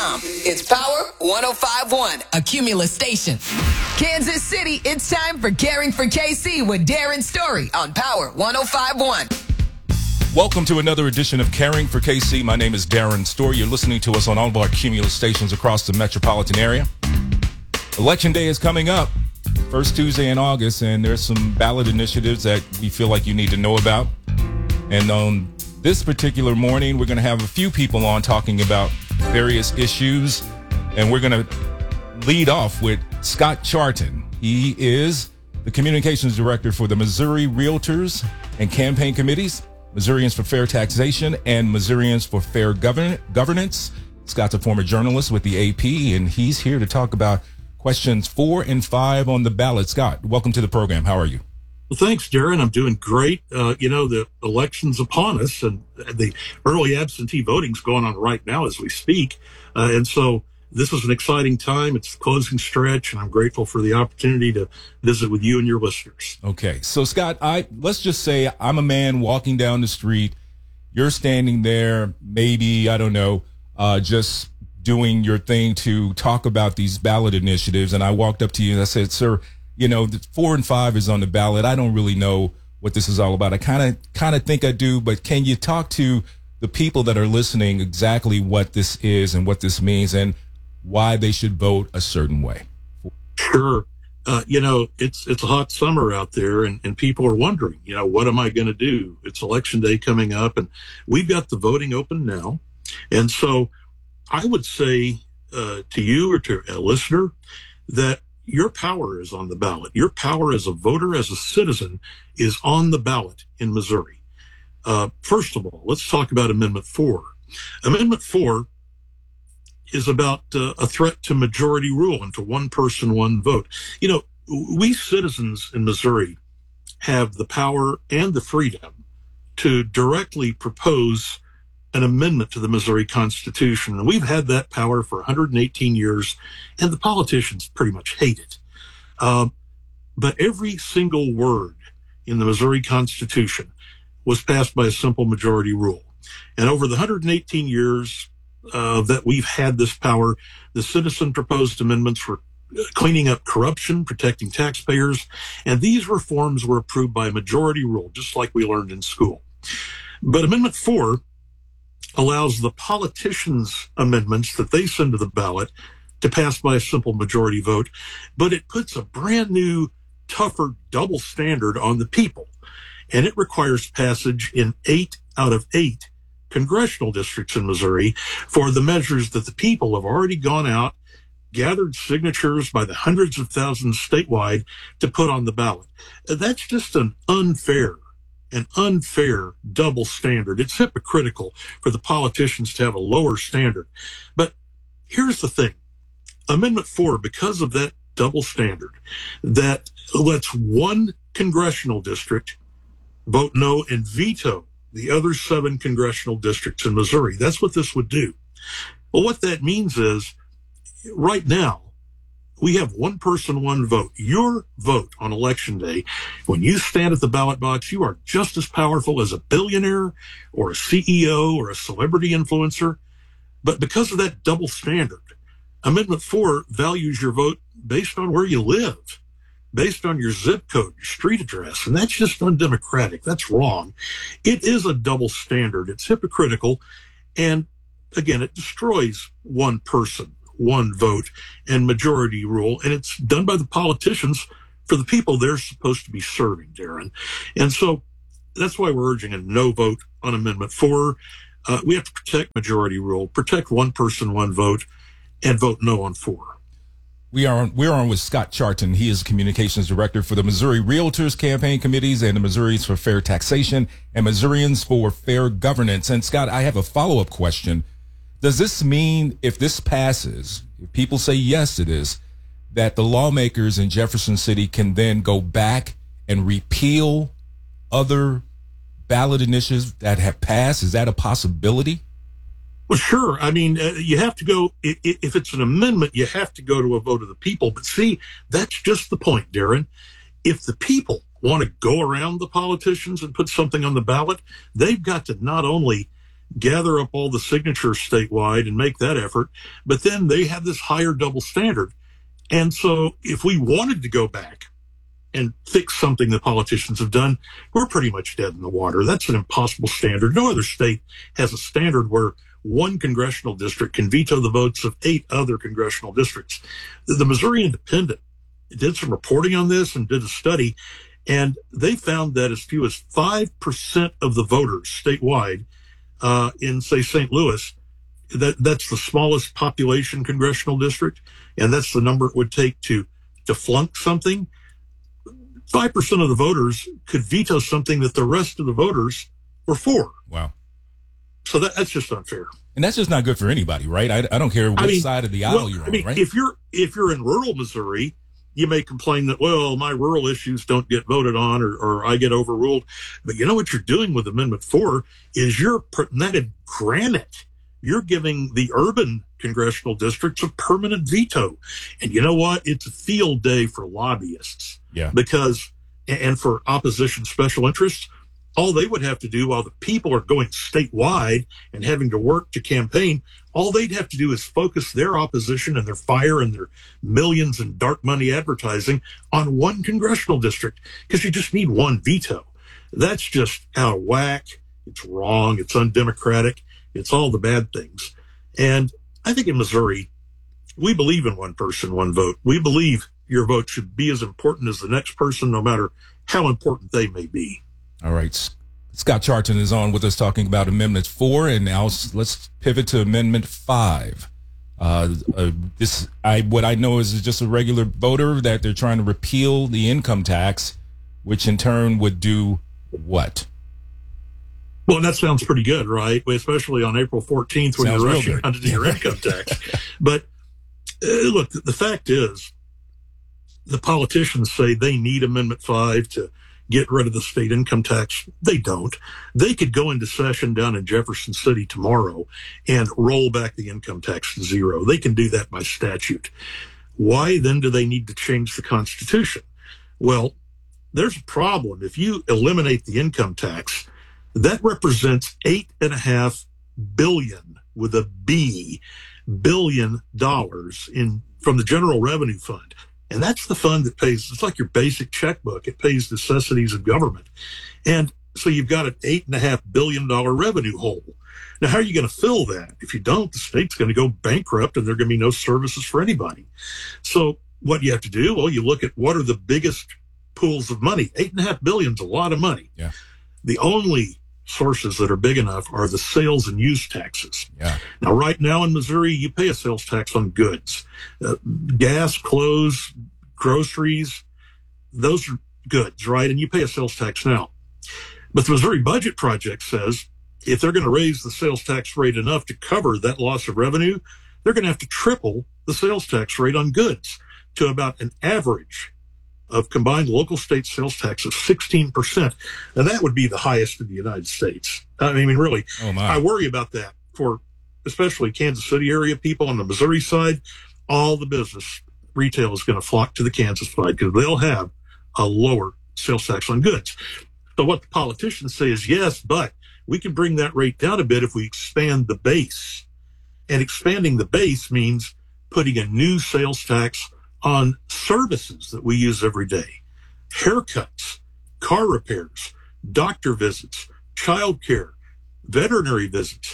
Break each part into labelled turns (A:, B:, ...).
A: It's Power 105.1, a Cumulus station. Kansas City, it's time for Caring for KC with Darren Story on Power 105.1.
B: Welcome to another edition of Caring for KC. My name is Darren Story. You're listening to us on all of our Cumulus stations across the metropolitan area. Election Day is coming up, first Tuesday in August, and there's some ballot initiatives that we feel like you need to know about. And on this particular morning, we're going to have a few people on talking about various issues, and we're going to lead off with Scott Charton. He is the communications director for the Missouri Realtors and Campaign Committees, Missourians for Fair Taxation, and Missourians for Fair Governance. Scott's a former journalist with the AP, and he's here to talk about questions 4 and 5 on the ballot. Scott, welcome to the program. How are you?
C: Well, thanks, Darren. I'm doing great. The election's upon us, and the early absentee voting's going on right now as we speak. And so this is an exciting time. It's the closing stretch, and I'm grateful for the opportunity to visit with you and your listeners.
B: Okay. So, Scott, let's just say I'm a man walking down the street. You're standing there, maybe, I don't know, just doing your thing to talk about these ballot initiatives. And I walked up to you and I said, sir, the 4 and 5 is on the ballot. I don't really know what this is all about. I kind of think I do, but can you talk to the people that are listening exactly what this is and what this means and why they should vote a certain way?
C: Sure. It's a hot summer out there, and people are wondering, what am I going to do? It's election day coming up, and we've got the voting open now. And so I would say to you or to a listener that your power is on the ballot. Your power as a voter, as a citizen, is on the ballot in Missouri. First of all, let's talk about Amendment 4. Amendment 4 is about a threat to majority rule and to one person, one vote. We citizens in Missouri have the power and the freedom to directly propose an amendment to the Missouri Constitution. And we've had that power for 118 years, and the politicians pretty much hate it. But every single word in the Missouri Constitution was passed by a simple majority rule. And over the 118 years that we've had this power, the citizen proposed amendments for cleaning up corruption, protecting taxpayers, and these reforms were approved by a majority rule, just like we learned in school. But Amendment 4 allows the politicians' amendments that they send to the ballot to pass by a simple majority vote, but it puts a brand new, tougher double standard on the people, and it requires passage in 8 out of 8 congressional districts in Missouri for the measures that the people have already gone out, gathered signatures by the hundreds of thousands statewide to put on the ballot. That's just an unfair double standard. It's hypocritical for the politicians to have a lower standard. But here's the thing. Amendment 4, because of that double standard, that lets one congressional district vote no and veto the other 7 congressional districts in Missouri. That's what this would do. Well, what that means is right now, we have one person, one vote. Your vote on Election Day, when you stand at the ballot box, you are just as powerful as a billionaire or a CEO or a celebrity influencer. But because of that double standard, Amendment 4 values your vote based on where you live, based on your zip code, your street address. And that's just undemocratic. That's wrong. It is a double standard. It's hypocritical. And again, it destroys one person, one vote, and majority rule. And it's done by the politicians for the people they're supposed to be serving, Darren. And so that's why we're urging a no vote on Amendment 4. We have to protect majority rule, protect one person, one vote, and vote no on 4.
B: We're on with Scott Charton. He is communications director for the Missouri Realtors Campaign Committees and the Missourians for Fair Taxation and Missourians for Fair Governance. And Scott, I have a follow-up question. Does this mean if this passes, if people say yes it is, that the lawmakers in Jefferson City can then go back and repeal other ballot initiatives that have passed? Is that a possibility?
C: Well, sure. I mean, you have to go, if it's an amendment, you have to go to a vote of the people. But see, that's just the point, Darren. If the people want to go around the politicians and put something on the ballot, they've got to not only gather up all the signatures statewide and make that effort. But then they have this higher double standard. And so if we wanted to go back and fix something that politicians have done, we're pretty much dead in the water. That's an impossible standard. No other state has a standard where one congressional district can veto the votes of 8 other congressional districts. The Missouri Independent did some reporting on this and did a study, and they found that as few as 5% of the voters statewide in, say, St. Louis, that's the smallest population congressional district, and that's the number it would take to flunk something. 5% of the voters could veto something that the rest of the voters were for.
B: Wow.
C: So that's just unfair.
B: And that's just not good for anybody, right? I don't care which side of the aisle you're on, right?
C: If you're in rural Missouri, you may complain that, well, my rural issues don't get voted on or I get overruled. But you know what you're doing with Amendment 4 is you're putting that in granite. You're giving the urban congressional districts a permanent veto. And you know what? It's a field day for lobbyists.
B: Yeah.
C: Because, and for opposition special interests, all they would have to do while the people are going statewide and having to work to campaign, all they'd have to do is focus their opposition and their fire and their millions in dark money advertising on one congressional district, because you just need one veto. That's just out of whack. It's wrong. It's undemocratic. It's all the bad things. And I think in Missouri, we believe in one person, one vote. We believe your vote should be as important as the next person, no matter how important they may be.
B: All right. Scott Charlton is on with us talking about Amendment 4, and now let's pivot to Amendment 5. What I know is just a regular voter that they're trying to repeal the income tax, which in turn would do what?
C: Well, that sounds pretty good, right? Especially on April 14th when you're rushing around to do your income tax. But look, the fact is, the politicians say they need Amendment 5 to get rid of the state income tax. They don't. They could go into session down in Jefferson City tomorrow and roll back the income tax to zero. They can do that by statute. Why then do they need to change the Constitution? Well, there's a problem. If you eliminate the income tax, that represents $8.5 billion with a B, billion dollars from the General Revenue Fund. And that's the fund that pays, it's like your basic checkbook. It pays necessities of government. And so you've got an $8.5 billion revenue hole. Now, how are you going to fill that? If you don't, the state's going to go bankrupt and there are going to be no services for anybody. So what you have to do, well, you look at what are the biggest pools of money. $8.5 billion is a lot of money.
B: Yeah. The
C: only sources that are big enough are the sales and use taxes.
B: Yeah.
C: Now, right now in Missouri, you pay a sales tax on goods, gas, clothes, groceries. Those are goods, right? And you pay a sales tax now. But the Missouri Budget Project says if they're going to raise the sales tax rate enough to cover that loss of revenue, they're going to have to triple the sales tax rate on goods to about an average of combined local state sales tax of 16%. And that would be the highest in the United States. I mean, really, I worry about that for especially Kansas City area people on the Missouri side. All the business retail is going to flock to the Kansas side because they'll have a lower sales tax on goods. So what the politicians say is, yes, but we can bring that rate down a bit if we expand the base. And expanding the base means putting a new sales tax on services that we use every day. Haircuts, car repairs, doctor visits, childcare, veterinary visits,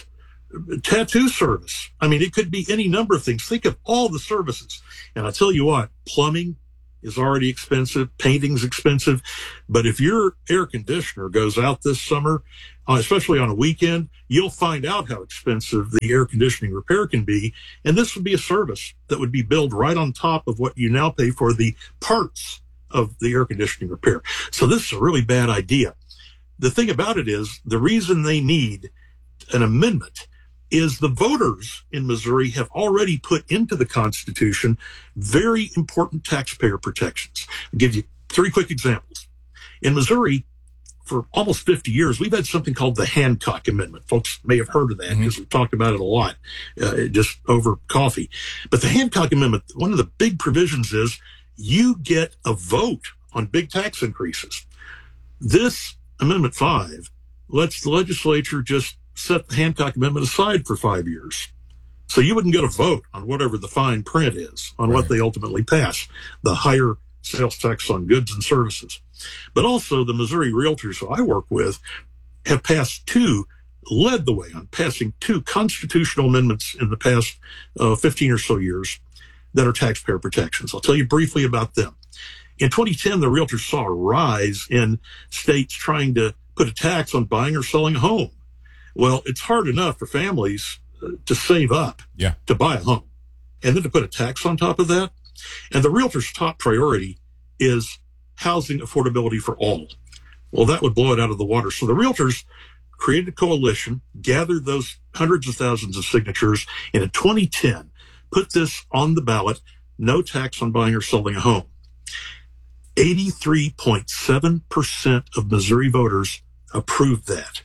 C: tattoo service. I mean, it could be any number of things. Think of all the services. And I tell you what, plumbing is already expensive. Painting's expensive. But if your air conditioner goes out this summer, especially on a weekend, you'll find out how expensive the air conditioning repair can be. And this would be a service that would be billed right on top of what you now pay for the parts of the air conditioning repair. So this is a really bad idea. The thing about it is the reason they need an amendment is the voters in Missouri have already put into the Constitution very important taxpayer protections. I'll give you 3 quick examples. In Missouri, for almost 50 years, we've had something called the Hancock Amendment. Folks may have heard of that because we've talked about it a lot, just over coffee. But the Hancock Amendment, one of the big provisions is you get a vote on big tax increases. This Amendment 5 lets the legislature just set the Hancock Amendment aside for 5 years. So you wouldn't get a vote on whatever the fine print is, on what they ultimately pass, the higher sales tax on goods and services. But also the Missouri realtors who I work with have led the way on passing 2 constitutional amendments in the past 15 or so years that are taxpayer protections. I'll tell you briefly about them. In 2010, the realtors saw a rise in states trying to put a tax on buying or selling a home. Well, it's hard enough for families to save up to buy a home, and then to put a tax on top of that. And the realtor's top priority is housing affordability for all. Well, that would blow it out of the water. So the realtors created a coalition, gathered those hundreds of thousands of signatures, and in 2010, put this on the ballot, no tax on buying or selling a home. 83.7% of Missouri voters approved that.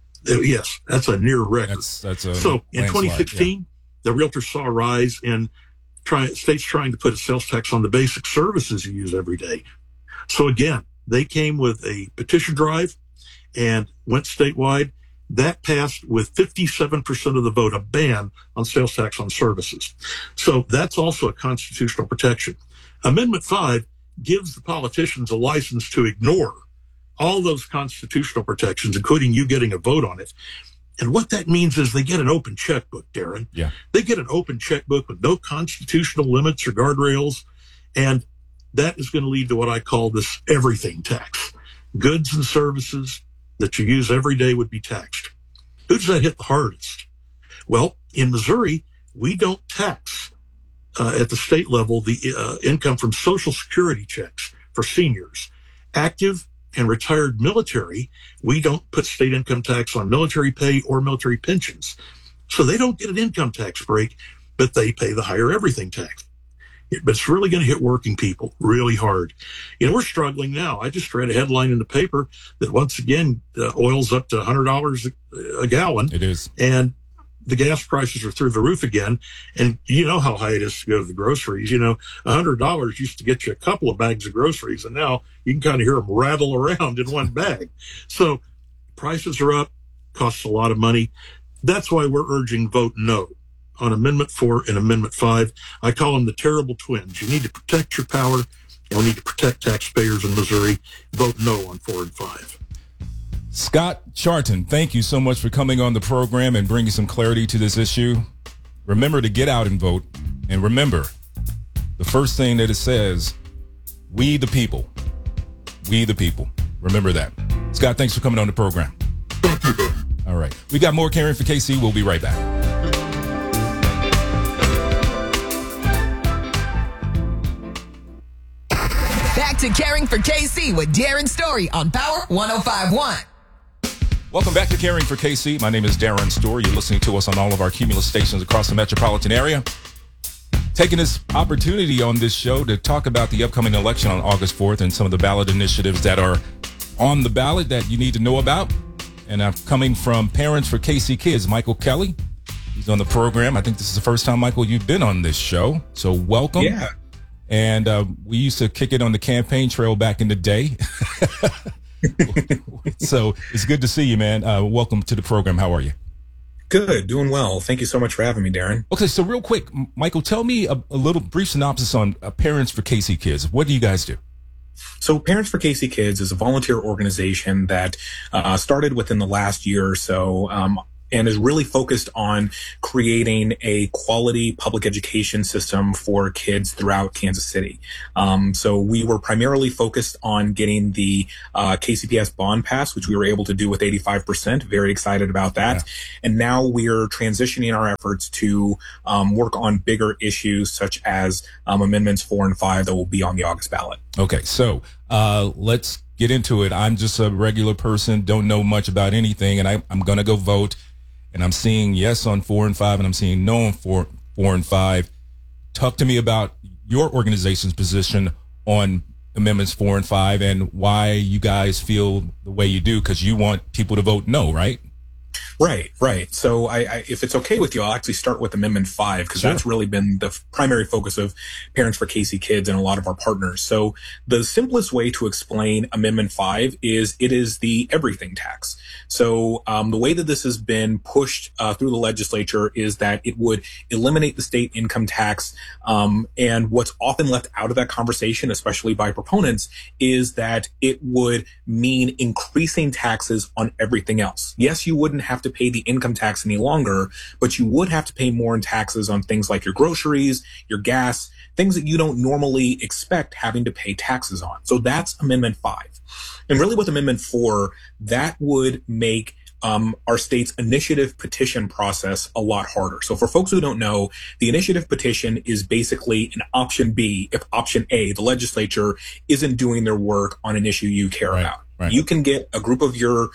C: Yes, that's a near record. So in 2016, the realtors saw a rise in states trying to put a sales tax on the basic services you use every day. So again, they came with a petition drive and went statewide. That passed with 57% of the vote, a ban on sales tax on services. So that's also a constitutional protection. Amendment 5 gives the politicians a license to ignore all those constitutional protections, including you getting a vote on it. And what that means is they get an open checkbook, Darren.
B: Yeah.
C: They get an open checkbook with no constitutional limits or guardrails. And that is going to lead to what I call this everything tax. Goods and services that you use every day would be taxed. Who does that hit the hardest? Well, in Missouri, we don't tax at the state level the income from Social Security checks for seniors. Active and retired military, we don't put state income tax on military pay or military pensions. So they don't get an income tax break, but they pay the higher everything tax. But it's really going to hit working people really hard. You know, we're struggling now. I just read a headline in the paper that once again, oil's up to $100 a gallon.
B: It is.
C: And the gas prices are through the roof again. And you know how high it is to go to the groceries. You know, $100 used to get you a couple of bags of groceries, and now you can kind of hear them rattle around in one bag. So prices are up, costs a lot of money. That's why we're urging vote no on Amendment 4 and Amendment 5. I call them the terrible twins. You need to protect your power, and we need to protect taxpayers in Missouri. Vote no on 4 and 5.
B: Scott Charton, thank you so much for coming on the program and bringing some clarity to this issue. Remember to get out and vote. And remember, the first thing that it says, we the people. We the people. Remember that. Scott, thanks for coming on the program.
C: Thank you, Ben.
B: All right. We got more Caring for KC. We'll be right back.
A: Back to Caring for KC with Darren Story on Power 105.1.
B: Welcome back to Caring for KC. My name is Darren Story. You're listening to us on all of our Cumulus stations across the metropolitan area. Taking this opportunity on this show to talk about the upcoming election on August 4th and some of the ballot initiatives that are on the ballot that you need to know about. And I'm coming from Parents for KC Kids, Michael Kelly. He's on the program. I think this is the first time, Michael, you've been on this show. So welcome.
D: Yeah.
B: And we used to kick it on the campaign trail back in the day. So it's good to see you, man. Welcome to the program. How are you?
D: Good. Doing well. Thank you so much for having me, Darren.
B: Okay. So real quick, Michael, tell me a little brief synopsis on Parents for KC Kids. What do you guys do?
D: So Parents for KC Kids is a volunteer organization that started within the last year or so, and is really focused on creating a quality public education system for kids throughout Kansas City. So we were primarily focused on getting the KCPS bond pass, which we were able to do with 85%. Very excited about that. Yeah. And now we're transitioning our efforts to work on bigger issues such as amendments 4 and 5 that will be on the August ballot.
B: Okay, so let's get into it. I'm just a regular person, don't know much about anything, and I'm going to go vote. And I'm seeing yes on 4 and 5, and I'm seeing no on 4 and 5. Talk to me about your organization's position on amendments 4 and 5 and why you guys feel the way you do, because you want people to vote no, right?
D: Right. So if it's okay with you, I'll actually start with Amendment 5, because
B: Sure.
D: that's really been the primary focus of Parents for KC Kids and a lot of our partners. So the simplest way to explain Amendment 5 is it is the everything tax. So the way that this has been pushed through the legislature is that it would eliminate the state income tax. And what's often left out of that conversation, especially by proponents, is that it would mean increasing taxes on everything else. Yes, you wouldn't have to pay the income tax any longer, but you would have to pay more in taxes on things like your groceries, your gas, things that you don't normally expect having to pay taxes on. So that's Amendment 5. And really with Amendment 4, that would make our state's initiative petition process a lot harder. So for folks who don't know, the initiative petition is basically an option B if option A, the legislature, isn't doing their work on an issue you care about.
B: Right.
D: You can get a group of your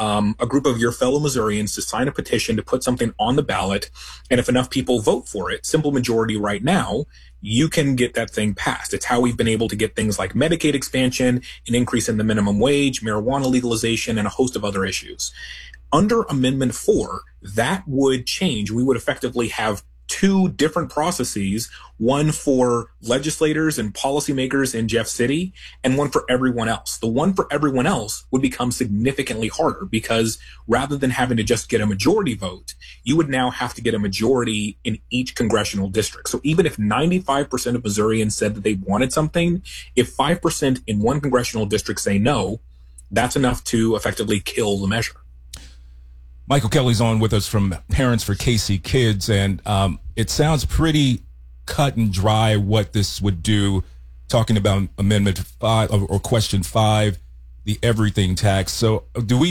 D: fellow Missourians to sign a petition to put something on the ballot, and if enough people vote for it, simple majority right now, you can get that thing passed. It's how we've been able to get things like Medicaid expansion, an increase in the minimum wage, marijuana legalization, and a host of other issues. Under Amendment 4, that would change. We would effectively have two different processes, one for legislators and policymakers in Jeff City and one for everyone else. The one for everyone else would become significantly harder because rather than having to just get a majority vote, you would now have to get a majority in each congressional district. So even if 95% of Missourians said that they wanted something, if 5% in one congressional district say no, that's enough to effectively kill the measure.
B: Michael Kelly's on with us from Parents for KC Kids, and it sounds pretty cut and dry what this would do, talking about Amendment 5 or Question 5, the everything tax. So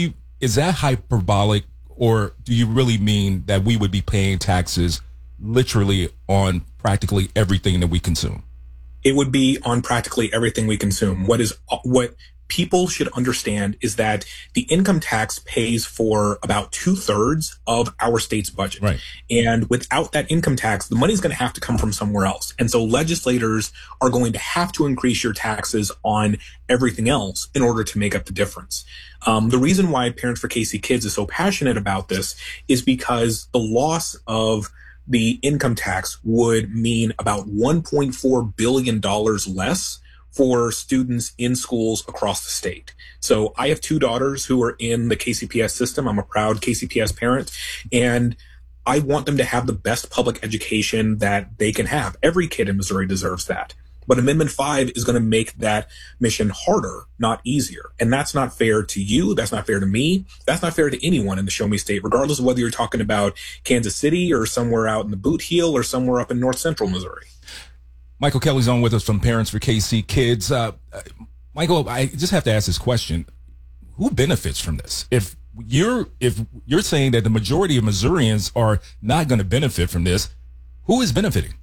B: is that hyperbolic, or do you really mean that we would be paying taxes literally on practically everything that we consume?
D: It would be on practically everything we consume. What people should understand is that the income tax pays for about 2/3 of our state's budget.
B: Right.
D: And without that income tax, the money's going to have to come from somewhere else. And so legislators are going to have to increase your taxes on everything else in order to make up the difference. The reason why Parents for KC Kids is so passionate about this is because the loss of the income tax would mean about $1.4 billion less for students in schools across the state. So I have two daughters who are in the KCPS system. I'm a proud KCPS parent, and I want them to have the best public education that they can have. Every kid in Missouri deserves that. But Amendment 5 is going to make that mission harder, not easier. And that's not fair to you. That's not fair to me. That's not fair to anyone in the Show Me State, regardless of whether you're talking about Kansas City or somewhere out in the Boot Heel or somewhere up in north central Missouri.
B: Michael Kelly's on with us from Parents for KC Kids. Michael, I just have to ask this question. Who benefits from this? If you're saying that the majority of Missourians are not going to benefit from this, who is benefiting?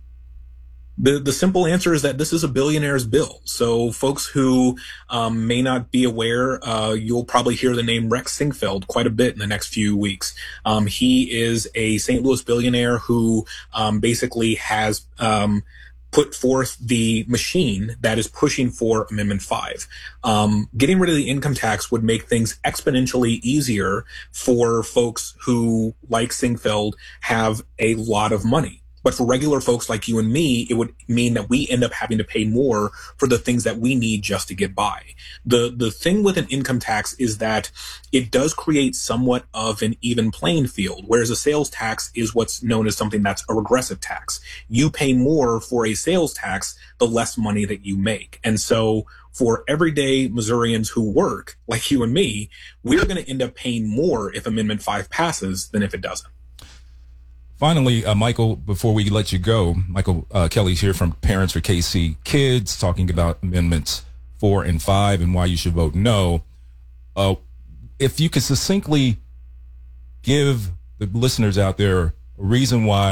D: The simple answer is that this is a billionaire's bill. So folks who may not be aware, you'll probably hear the name Rex Sinquefield quite a bit in the next few weeks. He is a St. Louis billionaire who basically has put forth the machine that is pushing for Amendment 5. Getting rid of the income tax would make things exponentially easier for folks who, like Sinquefield, have a lot of money. But for regular folks like you and me, it would mean that we end up having to pay more for the things that we need just to get by. The thing with an income tax is that it does create somewhat of an even playing field, whereas a sales tax is what's known as something that's a regressive tax. You pay more for a sales tax, the less money that you make. And so for everyday Missourians who work, like you and me, we're going to end up paying more if Amendment 5 passes than if it doesn't.
B: Finally, Michael, before we let you go, Michael Kelly's here from Parents for KC Kids, talking about Amendments 4 and 5 and why you should vote no. If you could succinctly give the listeners out there a reason why